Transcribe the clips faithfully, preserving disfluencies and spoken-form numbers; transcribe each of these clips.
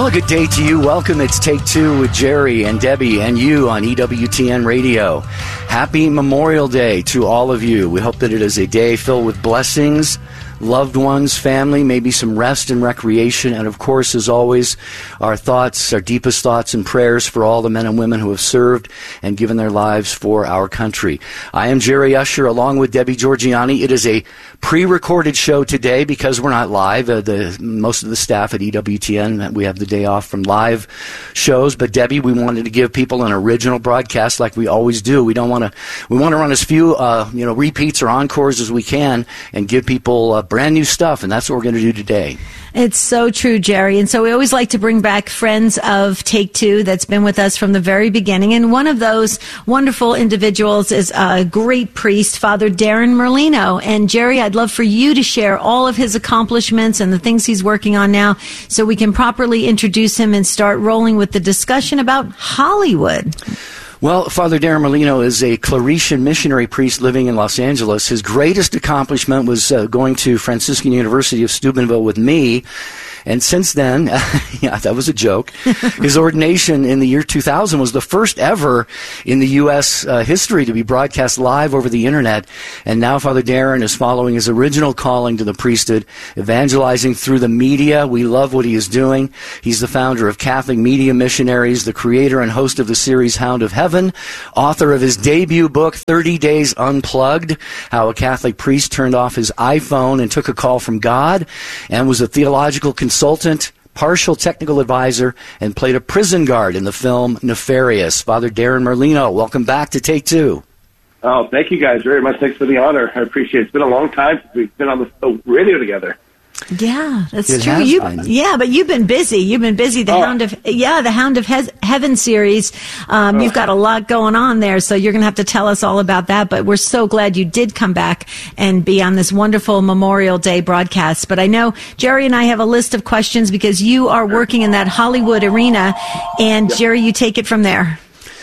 Well, a good day to you. Welcome. It's Take Two with Jerry and Debbie and you on E W T N Radio. Happy Memorial Day to all of you. We hope that it is a day filled with blessings, loved ones, family, maybe some rest and recreation, and of course, as always, our thoughts, our deepest thoughts and prayers for all the men and women who have served and given their lives for our country. I am Jerry Usher, along with Debbie Georgiani. It is a pre-recorded show today because we're not live. Uh, the most of the staff at E W T N, we have the day off from live shows, but Debbie, we wanted to give people an original broadcast like we always do. We don't want to. We want to run as few, uh, you know, repeats or encores as we can, and give people uh, brand new stuff, and that's what we're going to do today. It's so true, Jerry. And so we always like to bring back friends of Take Two that's been with us from the very beginning. And one of those wonderful individuals is a great priest, Father Darren Merlino. And Jerry, I'd love for you to share all of his accomplishments and the things he's working on now so we can properly introduce him and start rolling with the discussion about Hollywood. Well, Father Darren Merlino is a Claretian missionary priest living in Los Angeles. His greatest accomplishment was uh, going to Franciscan University of Steubenville with me. And since then, yeah, that was a joke. His ordination in the year two thousand was the first ever in the U S uh, history to be broadcast live over the internet. And now Father Darren is following his original calling to the priesthood, evangelizing through the media. We love what he is doing. He's the founder of Catholic Media Missionaries, the creator and host of the series Hound of Heaven, author of his debut book, thirty days Unplugged, How a Catholic Priest Turned Off His iPhone and Took a Call from God, and was a theological consultant, partial technical advisor, and played a prison guard in the film Nefarious. Father Darren Merlino, welcome back to Take Two. Oh, thank you guys very much. Thanks for the honor. I appreciate it. It's been a long time since we've been on the radio together. Yeah, that's it true. You, yeah, but you've been busy. You've been busy. The oh. Hound of yeah, the Hound of He- Heaven series. Um, oh. You've got a lot going on there, so you're going to have to tell us all about that. But we're so glad you did come back and be on this wonderful Memorial Day broadcast. But I know Jerry and I have a list of questions because you are working in that Hollywood arena, and yep. Jerry, you take it from there.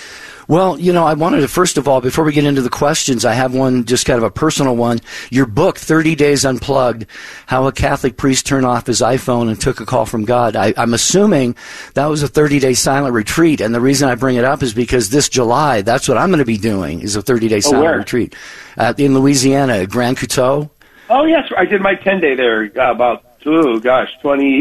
Well, you know, I wanted to, first of all, before we get into the questions, I have one, just kind of a personal one. Your book, thirty days Unplugged, How a Catholic Priest Turned Off His iPhone and Took a Call from God. I, I'm assuming that was a thirty-day silent retreat, and the reason I bring it up is because this July, that's what I'm going to be doing, is a thirty-day silent oh, retreat uh, in Louisiana, Grand Couteau. Oh, yes, I did my ten-day there uh, about, oh, gosh,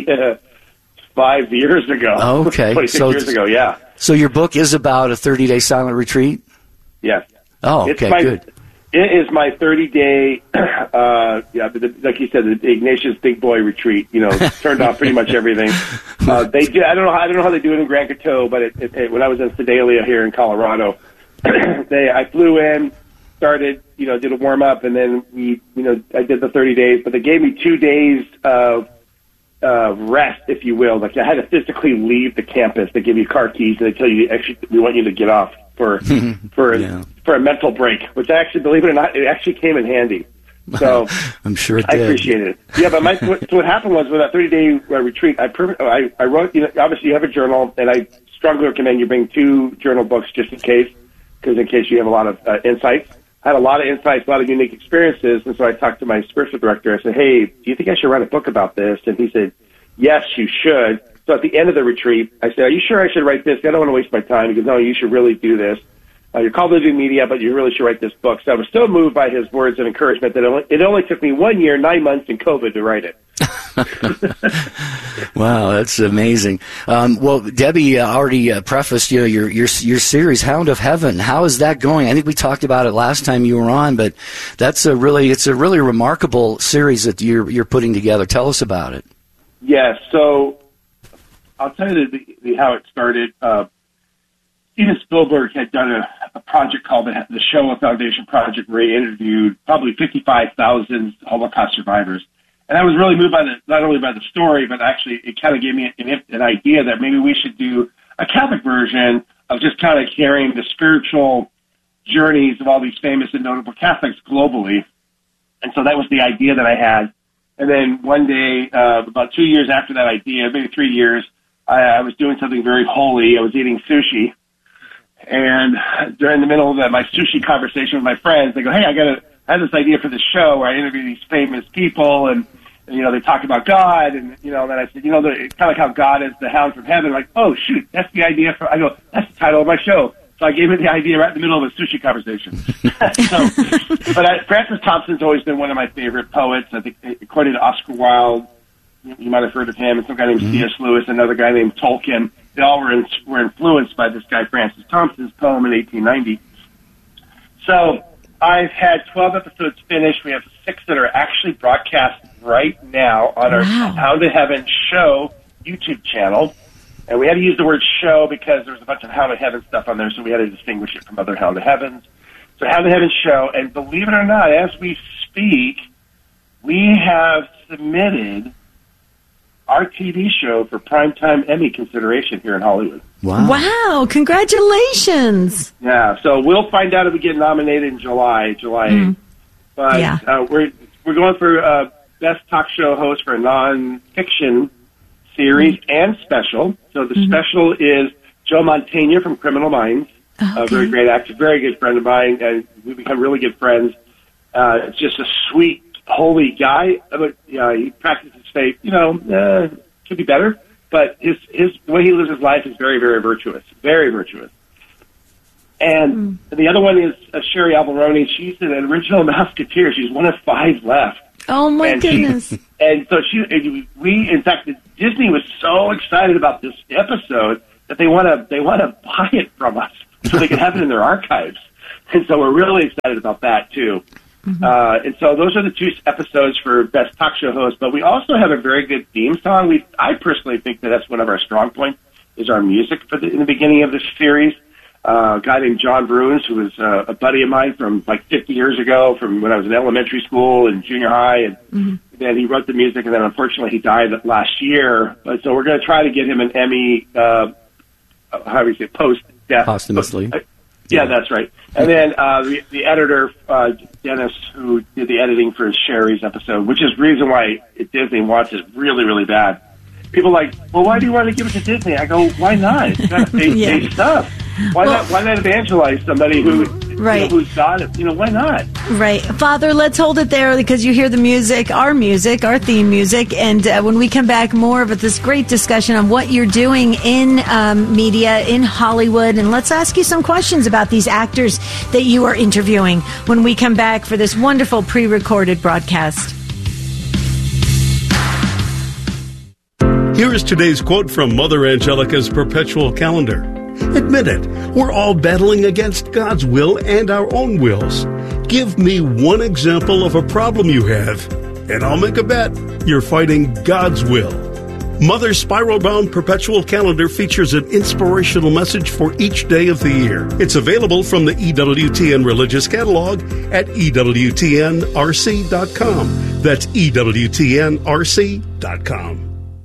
twenty-five years ago. Okay. twenty-six so, years ago, yeah. So your book is about a thirty-day silent retreat? Yes. Oh, it's okay, my, good. It is my thirty-day, uh, yeah, the, like you said, the Ignatius Big Boy retreat. You know, turned off pretty much everything. Uh, they do. I don't know. How, I don't know how they do it in Grand Couteau, but it, it, it, when I was in Sedalia here in Colorado, they I flew in, started, you know, did a warm up, and then we, you know, I did the thirty days. But they gave me two days of uh, rest, if you will. Like I had to physically leave the campus. They give you car keys and they tell you, actually, we want you to get off for for yeah. for a mental break. Which actually, believe it or not, it actually came in handy. So I'm sure it I did. appreciate it. Yeah, but my, what, so what happened was with that thirty day uh, retreat, I, per, I I wrote. You know, obviously you have a journal, and I strongly recommend you bring two journal books just in case, because in case you have a lot of uh, insights. I had a lot of insights, a lot of unique experiences, and so I talked to my spiritual director. I said, hey, do you think I should write a book about this? And he said, yes, you should. So at the end of the retreat, I said, are you sure I should write this? I don't want to waste my time. He goes, no, you should really do this. Uh, you're called to do media, but you really should write this book. So I was so moved by his words of encouragement that it only, it only took me one year, nine months, and COVID to write it. Wow, that's amazing. Um, well, Debbie uh, already uh, prefaced, you know, your your your series, Hound of Heaven. How is that going? I think we talked about it last time you were on, but that's a really it's a really remarkable series that you're you're putting together. Tell us about it. Yes. Yeah, so I'll tell you the, the, how it started. Uh, Steven Spielberg had done a, a project called the, the Shoah Foundation Project, where he interviewed probably fifty-five thousand Holocaust survivors. And I was really moved by the, not only by the story, but actually it kind of gave me an, an idea that maybe we should do a Catholic version of just kind of carrying the spiritual journeys of all these famous and notable Catholics globally. And so that was the idea that I had. And then one day, uh, about two years after that idea, maybe three years, I, I was doing something very holy. I was eating sushi. And during the middle of the, my sushi conversation with my friends, they go, hey, I got a, I had this idea for this show where I interview these famous people, and and, you know, they talk about God, and, you know, then I said, you know, the, it's kind of like how God is the hound from heaven. Like, oh, shoot, that's the idea for, I go, that's the title of my show. So I gave it the idea right in the middle of a sushi conversation. so, but I, Francis Thompson's always been one of my favorite poets. I think, according to Oscar Wilde, you might have heard of him, and some guy named mm-hmm. C S Lewis, another guy named Tolkien. They all were, in, were influenced by this guy, Francis Thompson's poem in eighteen ninety. So I've had twelve episodes finished. We have six that are actually broadcast right now on our wow. Hound of Heaven show YouTube channel. And we had to use the word show because there was a bunch of Hound of Heaven stuff on there, so we had to distinguish it from other Hound of Heavens. So Hound of Heaven show, and believe it or not, as we speak, we have submitted our T V show for Primetime Emmy consideration here in Hollywood. Wow. Wow, congratulations. Yeah, so we'll find out if we get nominated in July, July eighth. Mm. But yeah. uh, we're we're going for uh, Best Talk Show Host for a non-fiction series mm. and special. So the mm. special is Joe Mantegna from Criminal Minds, okay. a very great actor, very good friend of mine, and we've become really good friends. Uh, it's just a sweet, holy guy. But uh, he practices faith. You know, uh, could be better, but his his the way he lives his life is very, very virtuous, very virtuous. And mm. the other one is uh, Sherry Alvaroni. She's an original Musketeer. She's one of five left. Oh my and goodness! She, and so she, we, in fact, Disney was so excited about this episode that they want to they want to buy it from us so they can have it in their archives. And so we're really excited about that too. Mm-hmm. Uh, and so those are the two episodes for Best Talk Show Host. But we also have a very good theme song. We, I personally think that that's one of our strong points, is our music for the, in the beginning of this series. Uh, a guy named John Bruns, who was uh, a buddy of mine from like fifty years ago, from when I was in elementary school and junior high. And mm-hmm. then he wrote the music, and then unfortunately he died last year. But so we're going to try to get him an Emmy, uh, how do you say, post-death. Posthumously. Uh, Yeah, that's right. And then uh, the, the editor, uh, Dennis, who did the editing for Sherry's episode, which is the reason why Disney wants it really, really bad. People are like, well, why do you want to give it to Disney? I go, why not? It's kind of fake yeah. stuff. Why well, not? Why not evangelize somebody who, right. you know, who's got it? You know, why not? Right, Father. Let's hold it there because you hear the music, our music, our theme music, and uh, when we come back, more of this great discussion on what you're doing in um, media in Hollywood, and let's ask you some questions about these actors that you are interviewing when we come back for this wonderful pre-recorded broadcast. Here is today's quote from Mother Angelica's perpetual calendar. Admit it, we're all battling against God's will and our own wills. Give me one example of a problem you have, and I'll make a bet you're fighting God's will. Mother's spiral-bound perpetual calendar features an inspirational message for each day of the year. It's available from the E W T N Religious Catalog at E W T N R C dot com. That's E W T N R C dot com.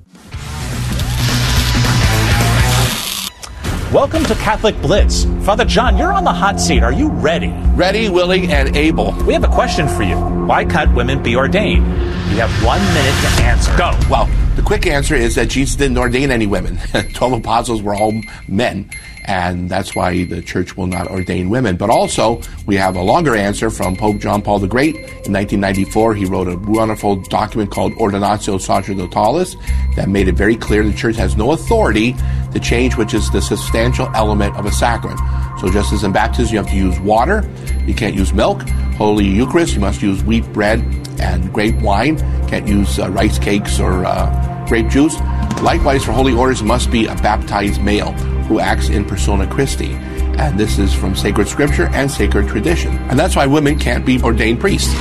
Welcome to Catholic Blitz. Father John, you're on the hot seat. Are you ready? Ready, willing, and able. We have a question for you. Why can't women be ordained? You have one minute to answer. Go. Well, the quick answer is that Jesus didn't ordain any women. Twelve apostles were all men, and that's why the church will not ordain women. But also, we have a longer answer from Pope John Paul the Great. In nineteen ninety-four, he wrote a wonderful document called Ordinatio Sacerdotalis that made it very clear the church has no authority to change which is the substantial element of a sacrament. So just as in baptism, you have to use water. You can't use milk. Holy Eucharist, you must use wheat bread and grape wine. Can't use uh, rice cakes or uh, grape juice. Likewise, for holy orders, it must be a baptized male who acts in persona Christi. And this is from sacred scripture and sacred tradition. And that's why women can't be ordained priests.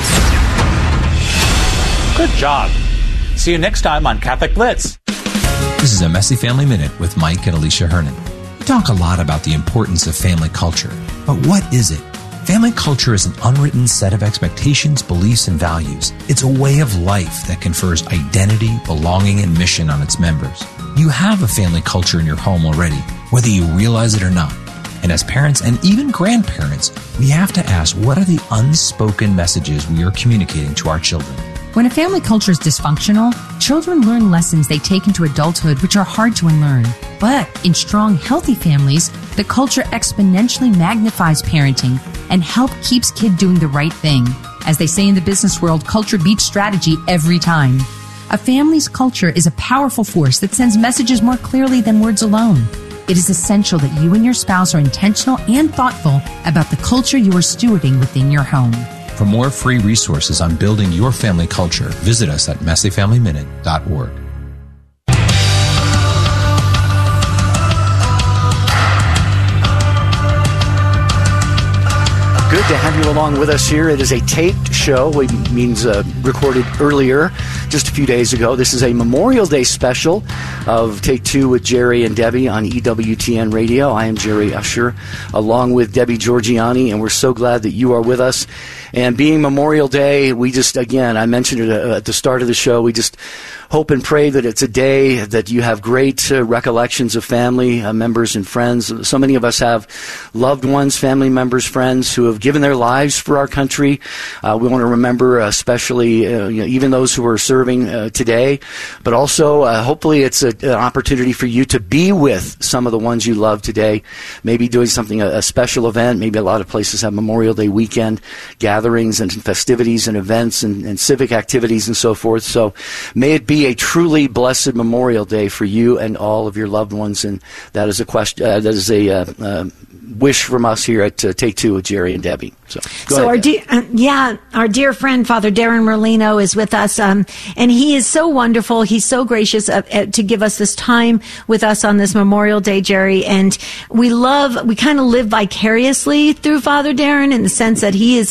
Good job. See you next time on Catholic Blitz. This is a Messy Family Minute with Mike and Alicia Hernan. We talk a lot about the importance of family culture, but what is it? Family culture is an unwritten set of expectations, beliefs, and values. It's a way of life that confers identity, belonging, and mission on its members. You have a family culture in your home already, whether you realize it or not. And as parents and even grandparents, we have to ask, what are the unspoken messages we are communicating to our children? When a family culture is dysfunctional, children learn lessons they take into adulthood which are hard to unlearn. But in strong, healthy families, the culture exponentially magnifies parenting and help keeps kid doing the right thing. As they say in the business world, culture beats strategy every time. A family's culture is a powerful force that sends messages more clearly than words alone. It is essential that you and your spouse are intentional and thoughtful about the culture you are stewarding within your home. For more free resources on building your family culture, visit us at messy family minute dot org. Good to have you along with us here. It is a taped show, which means uh, recorded earlier, just a few days ago. This is a Memorial Day special of Take Two with Jerry and Debbie on E W T N Radio. I am Jerry Usher, along with Debbie Georgiani, and we're so glad that you are with us. And being Memorial Day, we just, again, I mentioned it at the start of the show, we just hope and pray that it's a day that you have great uh, recollections of family uh, members and friends. So many of us have loved ones, family members, friends who have given their lives for our country. Uh, we want to remember especially uh, you know, even those who are serving uh, today, but also uh, hopefully it's a, an opportunity for you to be with some of the ones you love today, maybe doing something, a, a special event. Maybe a lot of places have Memorial Day weekend gatherings and festivities and events and, and civic activities and so forth. So may it be a truly blessed Memorial Day for you and all of your loved ones, and that is a question. Uh, that is a uh, uh, wish from us here at uh, Take Two with Jerry and Debbie. So, go so ahead, our dear, uh, yeah, our dear friend Father Darren Merlino is with us, um, and he is so wonderful. He's so gracious uh, uh, to give us this time with us on this Memorial Day, Jerry. And we love, we kind of live vicariously through Father Darren in the sense that he is